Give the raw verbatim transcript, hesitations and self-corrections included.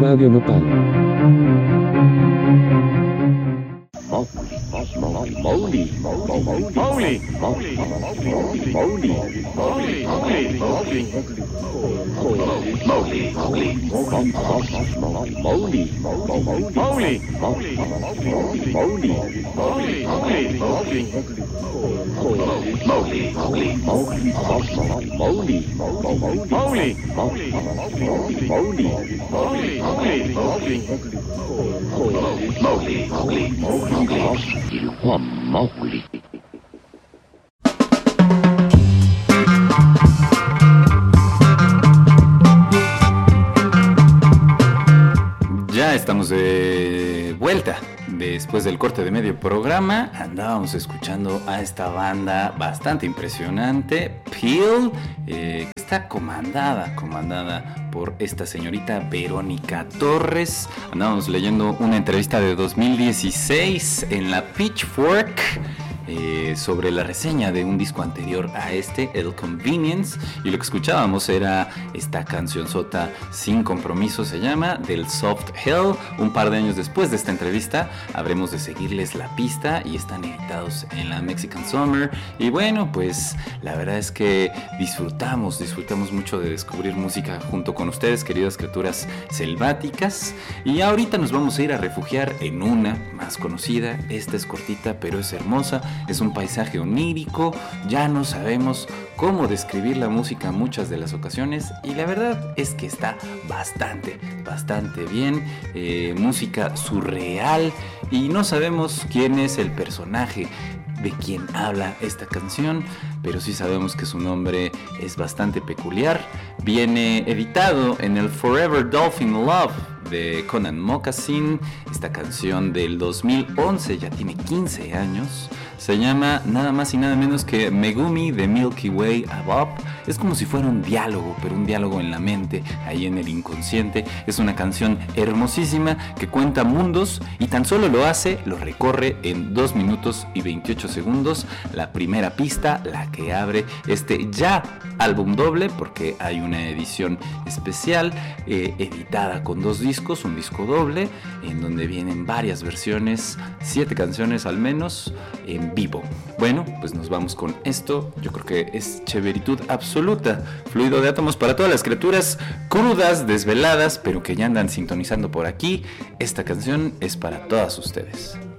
Radio Nopal. Holy, holy, holy, Mowgli. Ya estamos de vuelta. Después del corte de medio programa, andábamos escuchando a esta banda bastante impresionante, Peel, eh, que está comandada, comandada por esta señorita Verónica Torres. Andábamos leyendo una entrevista de dos mil dieciséis en la Pitchfork, Eh, sobre la reseña de un disco anterior a este, El Convenience, y lo que escuchábamos era esta cancionzota Sin Compromiso, se llama, del Soft Hell. Un par de años después de esta entrevista habremos de seguirles la pista y están editados en la Mexican Summer. Y bueno, pues la verdad es que disfrutamos, disfrutamos mucho de descubrir música junto con ustedes, queridas criaturas selváticas. Y ahorita nos vamos a ir a refugiar en una más conocida. Esta es cortita, pero es hermosa. Es un paisaje onírico, ya no sabemos cómo describir la música en muchas de las ocasiones, y la verdad es que está bastante, bastante bien. Eh, música surreal, y no sabemos quién es el personaje de quien habla esta canción, pero sí sabemos que su nombre es bastante peculiar. Viene editado en el Forever Dolphin Love de Conan Moccasin. Esta canción del dos mil once, ya tiene quince años. Se llama nada más y nada menos que Megumi de Milky Way Above. Es como si fuera un diálogo, pero un diálogo en la mente, ahí en el inconsciente. Es una canción hermosísima que cuenta mundos, y tan solo lo hace, lo recorre en dos minutos y veintiocho segundos. La primera pista, la que abre este ya álbum doble, porque hay una edición especial eh, editada con dos discos, un disco doble, en donde vienen varias versiones, siete canciones al menos, en vivo. Bueno, pues nos vamos con esto. Yo creo que es chéveritud absoluta. Fluido de átomos para todas las criaturas crudas, desveladas, pero que ya andan sintonizando por aquí. Esta canción es para todas ustedes.